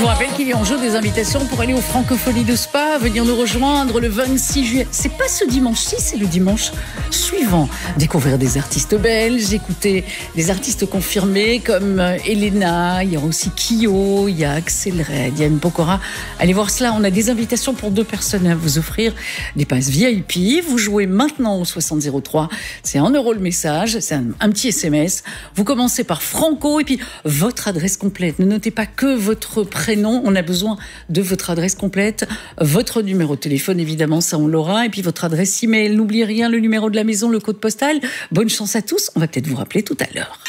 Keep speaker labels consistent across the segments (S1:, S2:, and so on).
S1: rappelle qu'il y a en jeu des invitations pour aller aux Francopholies de Spa, venir nous rejoindre le 26 juillet. C'est pas ce dimanche-ci, c'est le dimanche suivant. Découvrir des artistes belges, écouter des artistes confirmés comme Elena, il y a aussi Kyo, il y a Axel Red, il y a Mpokora. Allez voir cela, on a des invitations pour 2 personnes à vous offrir, des passes VIP. Vous jouez maintenant au 6003, c'est 1 € le message, c'est un petit SMS. Vous commencez par Franco et puis votre adresse complète. Ne notez pas que votre prénom, on a besoin de votre adresse complète, votre numéro de téléphone évidemment, ça on l'aura, et puis votre adresse email. N'oubliez rien, le numéro de la maison, le code postal. Bonne chance à tous, on va peut-être vous rappeler tout à l'heure.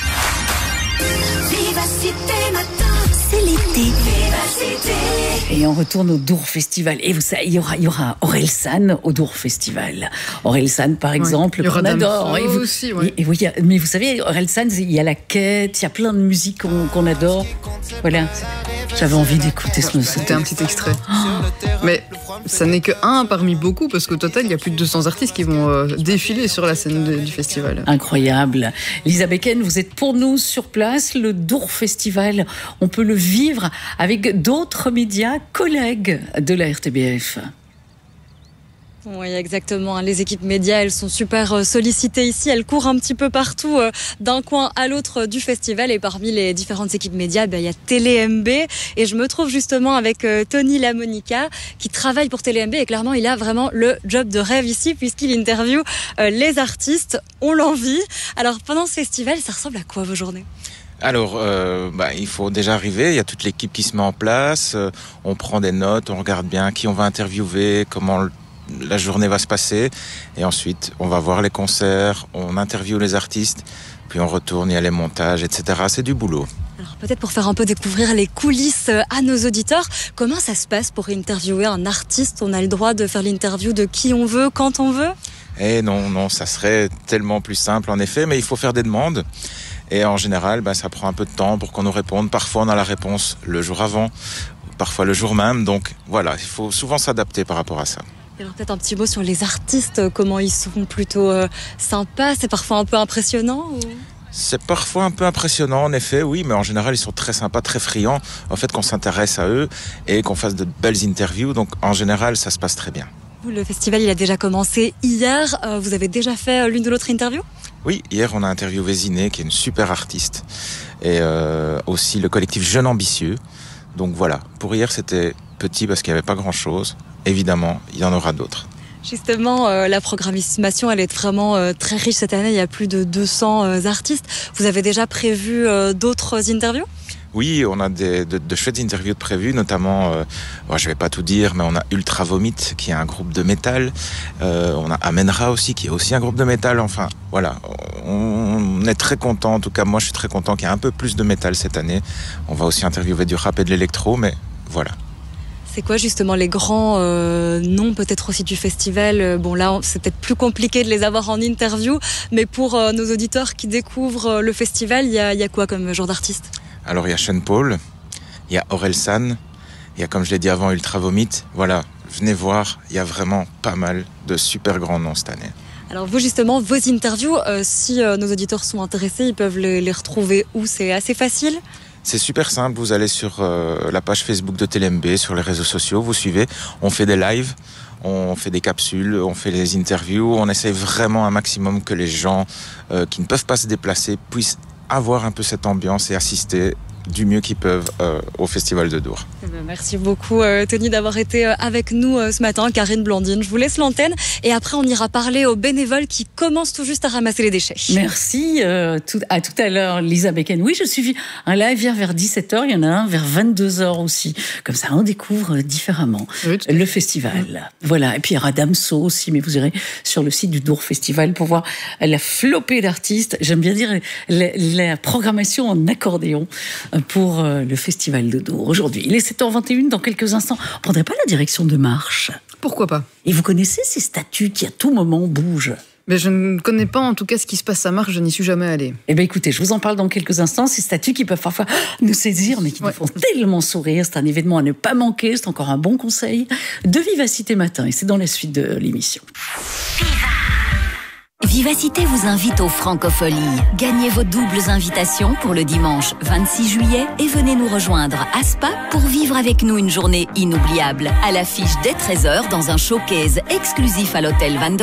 S2: Vivacité matin, c'est l'été. Vivacité.
S1: Et on retourne au Dour Festival. Et vous savez, il y aura Orelsan au Dour Festival. Orelsan, par exemple, qu'on adore.
S3: Et vous aussi, oui.
S1: Et oui, mais vous savez, Orelsan, il y a la quête, il y a plein de musiques qu'on adore. Voilà. J'avais envie d'écouter ce morceau.
S3: C'était un petit extrait. Mais ça n'est que un parmi beaucoup, parce qu'au total, il y a plus de 200 artistes qui vont défiler sur la scène du festival.
S1: Incroyable. Lisa Becken, vous êtes pour nous sur place. Le Dour Festival, on peut le vivre avec d'autres médias collègues de la RTBF.
S4: Oui, exactement. Les équipes médias, elles sont super sollicitées ici. Elles courent un petit peu partout, d'un coin à l'autre du festival. Et parmi les différentes équipes médias, il y a TéléMB. Et je me trouve justement avec Tony Lamonica, qui travaille pour TéléMB. Et clairement, il a vraiment le job de rêve ici, puisqu'il interviewe les artistes. On l'envie. Alors, pendant ce festival, ça ressemble à quoi vos journées ?
S5: Alors, il faut déjà arriver, il y a toute l'équipe qui se met en place, on prend des notes, on regarde bien qui on va interviewer, comment la journée va se passer, et ensuite on va voir les concerts, on interviewe les artistes, puis on retourne, il y a les montages, etc. C'est du boulot.
S4: Alors peut-être pour faire un peu découvrir les coulisses à nos auditeurs, comment ça se passe pour interviewer un artiste ? On a le droit de faire l'interview de qui on veut, quand on veut ?
S5: Eh non, ça serait tellement plus simple en effet, mais il faut faire des demandes. Et en général, ça prend un peu de temps pour qu'on nous réponde. Parfois, on a la réponse le jour avant, parfois le jour même. Donc voilà, il faut souvent s'adapter par rapport à ça.
S4: Et alors peut-être un petit mot sur les artistes, comment ils sont plutôt sympas, c'est parfois un peu impressionnant ou...
S5: C'est parfois un peu impressionnant, en effet, oui, mais en général, ils sont très sympas, très friands, en fait, qu'on s'intéresse à eux et qu'on fasse de belles interviews. Donc, en général, ça se passe très bien.
S4: Le festival, il a déjà commencé hier. Vous avez déjà fait l'une de l'autre interview ?
S5: Oui, hier, on a interviewé Ziné, qui est une super artiste, et aussi le collectif Jeunes Ambitieux. Donc voilà, pour hier, c'était petit parce qu'il n'y avait pas grand-chose. Évidemment, il y en aura d'autres.
S4: Justement, la programmation, elle est vraiment très riche cette année. Il y a plus de 200 artistes. Vous avez déjà prévu d'autres interviews ?
S5: Oui, on a de chouettes interviews de prévues, notamment, je vais pas tout dire, mais on a Ultra Vomit, qui est un groupe de métal. On a Amenra aussi, qui est aussi un groupe de métal. Enfin, voilà, on est très content. En tout cas, moi, je suis très content qu'il y ait un peu plus de métal cette année. On va aussi interviewer du rap et de l'électro, mais voilà.
S4: C'est quoi justement les grands noms peut-être aussi du festival ? Bon là c'est peut-être plus compliqué de les avoir en interview, mais pour nos auditeurs qui découvrent le festival, il y a quoi comme genre d'artiste ?
S5: Alors il y a Sean Paul, il y a Orelsan, il y a comme je l'ai dit avant Ultra Vomit. Voilà, venez voir, il y a vraiment pas mal de super grands noms cette année.
S4: Alors vous justement, vos interviews, si nos auditeurs sont intéressés, ils peuvent les retrouver où ? C'est assez facile ?
S5: C'est super simple, vous allez sur la page Facebook de TéléMB, sur les réseaux sociaux, vous suivez, on fait des lives, on fait des capsules, on fait des interviews, on essaye vraiment un maximum que les gens qui ne peuvent pas se déplacer puissent avoir un peu cette ambiance et assister du mieux qu'ils peuvent au Festival de Dour.
S4: Merci beaucoup Tony d'avoir été avec nous ce matin. Karine Blandine, je vous laisse l'antenne et après on ira parler aux bénévoles qui commencent tout juste à ramasser les déchets.
S1: Merci, à tout à l'heure Lisa Becken. Oui, je suis un live hier vers 17h, il y en a un vers 22h aussi. Comme ça on découvre différemment le festival. Voilà, et puis il y aura Damso aussi, mais vous irez sur le site du Dour Festival pour voir la flopée d'artistes. J'aime bien dire la programmation en accordéon pour le Festival de Dour. Aujourd'hui, il est 7h21, dans quelques instants, on ne prendrait pas la direction de marche ?
S3: Pourquoi pas ?
S1: Et vous connaissez ces statues qui à tout moment bougent ?
S3: Mais je ne connais pas en tout cas ce qui se passe à Marche, je n'y suis jamais allée.
S1: Eh bien écoutez, je vous en parle dans quelques instants, ces statues qui peuvent parfois nous saisir, mais qui nous font tellement sourire. C'est un événement à ne pas manquer, c'est encore un bon conseil de Vivacité Matin, et c'est dans la suite de l'émission.
S2: Vivacité vous invite aux Francopholies. Gagnez vos doubles invitations pour le dimanche 26 juillet et venez nous rejoindre à Spa pour vivre avec nous une journée inoubliable. À l'affiche dès 13h dans un showcase exclusif à l'hôtel Van der